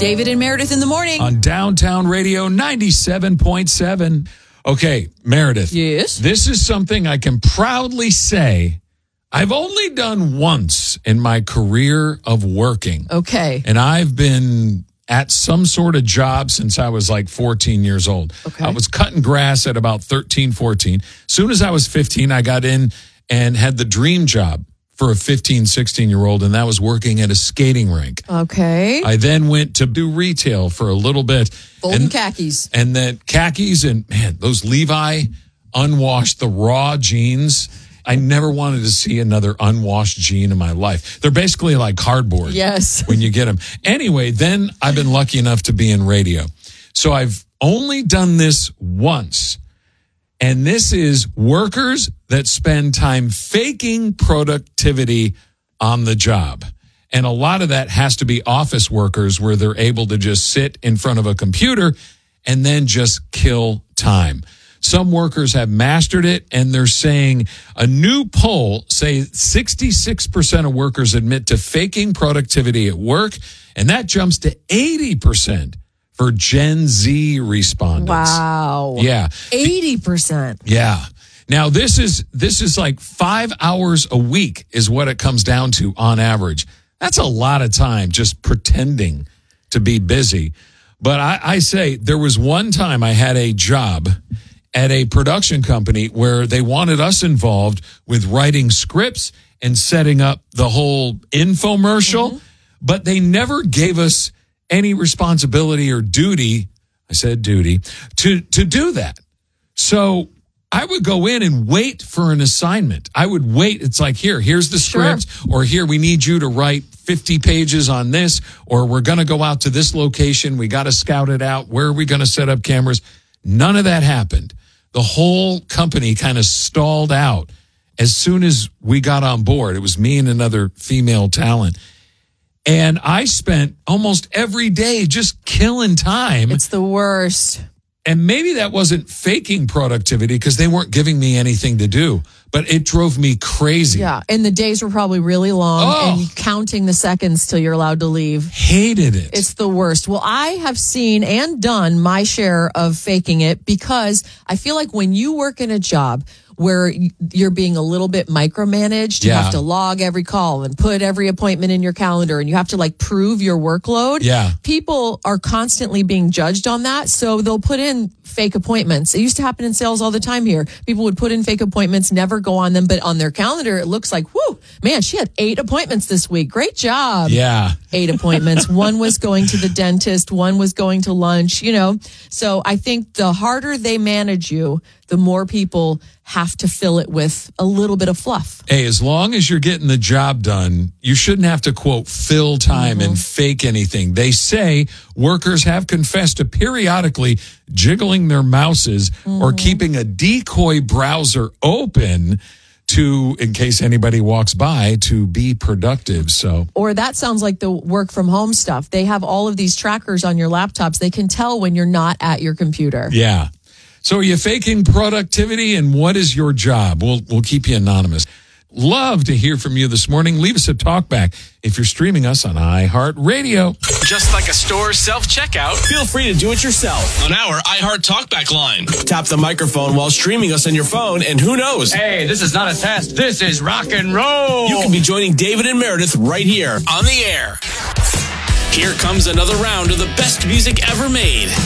David and Meredith in the morning. On Downtown Radio 97.7. Okay, Meredith. Yes? This is something I can proudly say I've only done once in my career of working. Okay. And I've been at some sort of job since I was like 14 years old. Okay. I was cutting grass at about 13, 14. Soon as I was 15, I got in and had the dream job for a 15, 16-year-old, and that was working at a skating rink. Okay. I then went to do retail for a little bit. Folding khakis. And then khakis and, man, those Levi unwashed, the raw jeans. I never wanted to see another unwashed jean in my life. They're basically like cardboard. Yes. When you get them. Anyway, then I've been lucky enough to be in radio. So I've only done this once. And this is workers that spend time faking productivity on the job. And a lot of that has to be office workers where they're able to just sit in front of a computer and then just kill time. Some workers have mastered it, and they're saying a new poll says 66% of workers admit to faking productivity at work, and that jumps to 80% for Gen Z respondents. Wow. Yeah. 80%. Yeah. Now, this is like 5 hours a week is what it comes down to on average. That's a lot of time just pretending to be busy. But I say there was one time I had a job at a production company where they wanted us involved with writing scripts and setting up the whole infomercial, but they never gave us any responsibility or duty, I said duty, to do that. So I would go in and wait for an assignment. I would wait. It's like, here's the script, or here, we need you to write 50 pages on this, or we're going to go out to this location. We got to scout it out. Where are we going to set up cameras? None of that happened. The whole company kind of stalled out as soon as we got on board. It was me and another female talent. And I spent almost every day just killing time. It's the worst. And maybe that wasn't faking productivity because they weren't giving me anything to do, but it drove me crazy. Yeah, and the days were probably really long and counting the seconds till you're allowed to leave. Hated it. It's the worst. Well, I have seen and done my share of faking it because I feel like when you work in a job where you're being a little bit micromanaged, you have to log every call and put every appointment in your calendar, and you have to like prove your workload. Yeah. People are constantly being judged on that, so they'll put in fake appointments. It used to happen in sales all the time here. People would put in fake appointments, never go on them, but on their calendar, it looks like, whoo, man, she had 8 appointments this week. Great job. Yeah. 8 appointments. One was going to the dentist. One was going to lunch, So I think the harder they manage you, the more people have to fill it with a little bit of fluff. Hey, as long as you're getting the job done, you shouldn't have to, quote, fill time and fake anything. They say workers have confessed to periodically jiggling their mouses or keeping a decoy browser open to, in case anybody walks by, to be productive. So, or that sounds like the work from home stuff. They have all of these trackers on your laptops. They can tell when you're not at your computer. yeah. So are you faking productivity, and what is your job? We'll keep you anonymous. Love to hear from you this morning. Leave us a talkback if you're streaming us on iHeartRadio. Just like a store self-checkout, feel free to do it yourself on our iHeart Talkback line. Tap the microphone while streaming us on your phone, and who knows? Hey, this is not a test. This is rock and roll. You can be joining David and Meredith right here on the air. Here comes another round of the best music ever made.